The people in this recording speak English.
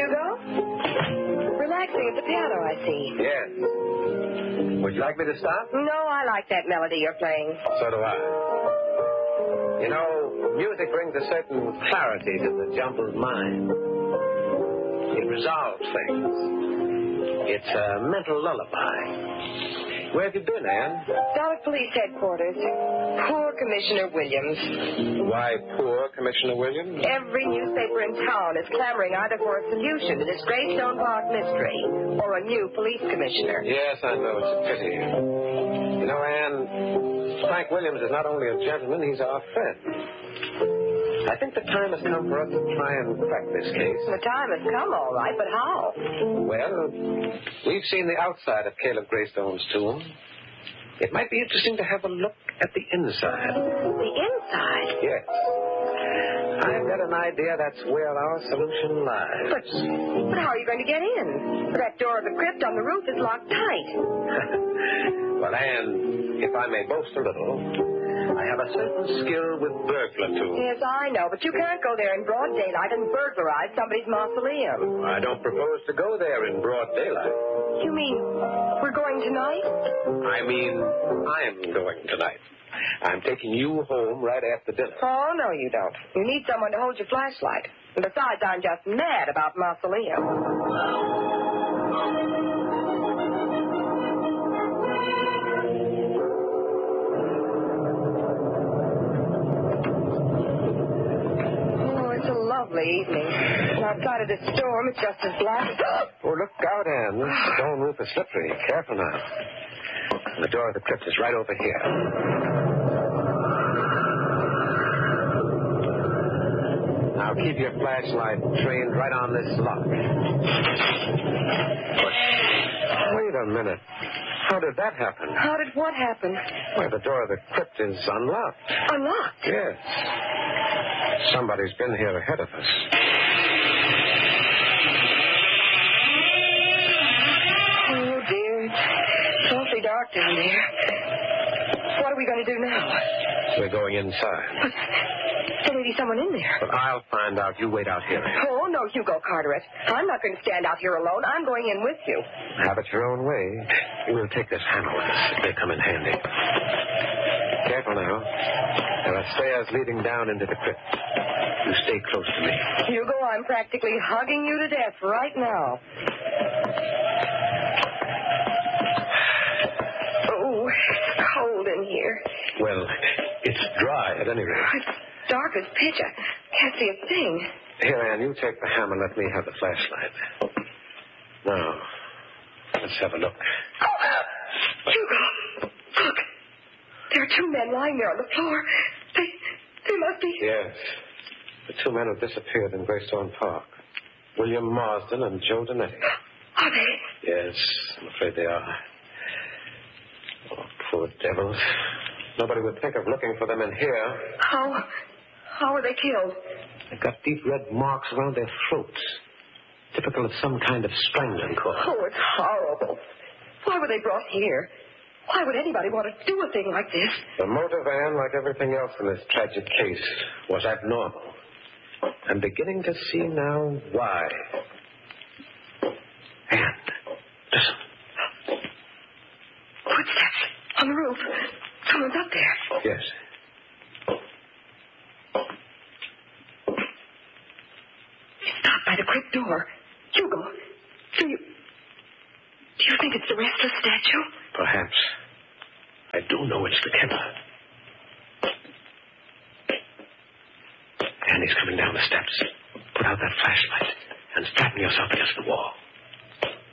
Hugo? Relaxing at the piano, I see. Yes. Would you like me to stop? No, I like that melody you're playing. So do I. You know, music brings a certain clarity to the jumbled mind. It resolves things. It's a mental lullaby. Where have you been, Anne? Down at police headquarters. Poor Commissioner Williams. Why poor Commissioner Williams? Every newspaper in town is clamoring either for a solution to this Greystone Park mystery or a new police commissioner. Yes, I know. It's a pity. You know, Anne, Frank Williams is not only a gentleman, he's our friend. I think the time has come for us to try and crack this case. The time has come, all right, but how? Well, we've seen the outside of Caleb Greystone's tomb. It might be interesting to have a look at the inside. The inside? Yes. I've got an idea that's where our solution lies. But how are you going to get in? That door of the crypt on the roof is locked tight. Well, Anne, if I may boast a little, I have a certain skill with burglar tools. Yes, I know, but you can't go there in broad daylight and burglarize somebody's mausoleum. I don't propose to go there in broad daylight. You mean we're going tonight? I mean, I'm going tonight. I'm taking you home right after dinner. Oh, no, you don't. You need someone to hold your flashlight. And besides, I'm just mad about mausoleum. Lovely evening. And outside of this storm, it's just as black. Oh, look out, Anne. The stone roof is slippery. Careful now. The door of the crypt is right over here. Now keep your flashlight trained right on this lock. Wait a minute. How did that happen? How did what happen? Why, the door of the crypt is unlocked. Unlocked? Yes. Somebody's been here ahead of us. Oh, dear. It's awfully dark down there. What are we going to do now? We're going inside. But there may be someone in there. But I'll find out. You wait out here. Oh, no, Hugo Carteret. I'm not going to stand out here alone. I'm going in with you. Have it your own way. We'll take this hammer with us. It may come in handy. Careful now. There are stairs leading down into the crypt. You stay close to me. Hugo, I'm practically hugging you to death right now. Oh, it's cold in here. Well, it's dry at any rate. It's dark as pitch. I can't see a thing. Here, Anne, you take the hammer. Let me have the flashlight. Now, let's have a look. Oh, Hugo, look. There are two men lying there on the floor. They must be... Yes. The two men who disappeared in Greystone Park. William Marsden and Joe Donetti. Are they? Yes, I'm afraid they are. Oh, poor devils. Nobody would think of looking for them in here. How were they killed? They've got deep red marks around their throats. Typical of some kind of strangling cord. Oh, it's horrible. Why were they brought here? Why would anybody want to do a thing like this? The motive, Anne, like everything else in this tragic case, was abnormal. I'm beginning to see now why. Anne, listen. Footsteps on the roof. Someone's up there. Yes. Stopped by the crypt door. Hugo, do you think it's the restless statue? Perhaps. I do know it's the killer. And he's coming down the steps. Put out that flashlight and flatten yourself against the wall.